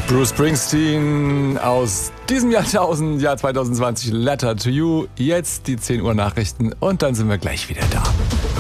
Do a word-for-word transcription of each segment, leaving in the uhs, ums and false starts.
Bruce Springsteen aus diesem Jahrtausend, Jahr zwanzig zwanzig, Letter to You. Jetzt die zehn Uhr Nachrichten und dann sind wir gleich wieder da.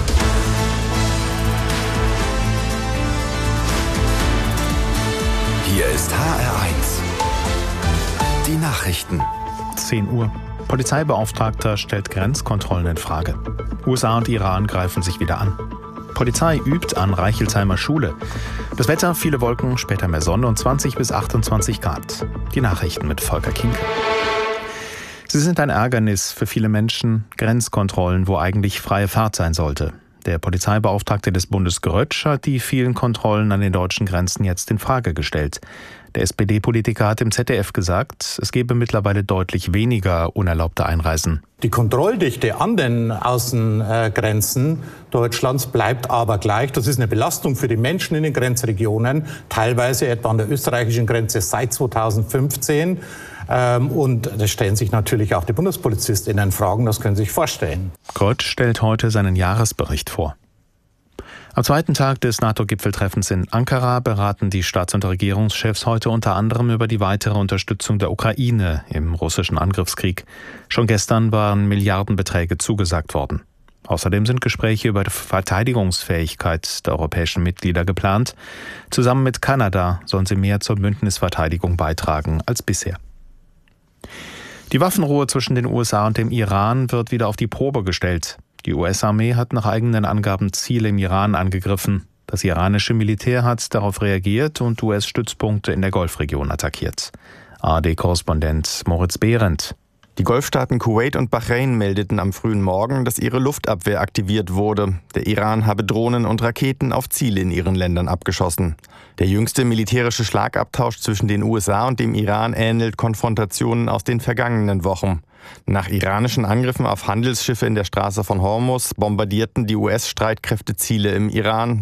Hier ist H R eins. Die Nachrichten. zehn Uhr. Polizeibeauftragter stellt Grenzkontrollen in Frage. U S A und Iran greifen sich wieder an. Polizei übt an Reichelsheim Schule. Das Wetter, viele Wolken, später mehr Sonne und zwanzig bis achtundzwanzig Grad. Die Nachrichten mit Volker Kinke. Sie sind ein Ärgernis für viele Menschen. Grenzkontrollen, wo eigentlich freie Fahrt sein sollte. Der Polizeibeauftragte des Bundes Grötsch hat die vielen Kontrollen an den deutschen Grenzen jetzt in Frage gestellt. Der S P D-Politiker hat im Z D F gesagt, es gebe mittlerweile deutlich weniger unerlaubte Einreisen. Die Kontrolldichte an den Außengrenzen Deutschlands bleibt aber gleich. Das ist eine Belastung für die Menschen in den Grenzregionen, teilweise etwa an der österreichischen Grenze seit zweitausendfünfzehn. Und da stellen sich natürlich auch die BundespolizistInnen Fragen, das können Sie sich vorstellen. Grötsch stellt heute seinen Jahresbericht vor. Am zweiten Tag des NATO-Gipfeltreffens in Ankara beraten die Staats- und Regierungschefs heute unter anderem über die weitere Unterstützung der Ukraine im russischen Angriffskrieg. Schon gestern waren Milliardenbeträge zugesagt worden. Außerdem sind Gespräche über die Verteidigungsfähigkeit der europäischen Mitglieder geplant. Zusammen mit Kanada sollen sie mehr zur Bündnisverteidigung beitragen als bisher. Die Waffenruhe zwischen den U S A und dem Iran wird wieder auf die Probe gestellt. Die U S-Armee hat nach eigenen Angaben Ziele im Iran angegriffen. Das iranische Militär hat darauf reagiert und U S-Stützpunkte in der Golfregion attackiert. A R D-Korrespondent Moritz Behrendt. Die Golfstaaten Kuwait und Bahrain meldeten am frühen Morgen, dass ihre Luftabwehr aktiviert wurde. Der Iran habe Drohnen und Raketen auf Ziele in ihren Ländern abgeschossen. Der jüngste militärische Schlagabtausch zwischen den U S A und dem Iran ähnelt Konfrontationen aus den vergangenen Wochen. Nach iranischen Angriffen auf Handelsschiffe in der Straße von Hormuz bombardierten die U S-Streitkräfte Ziele im Iran.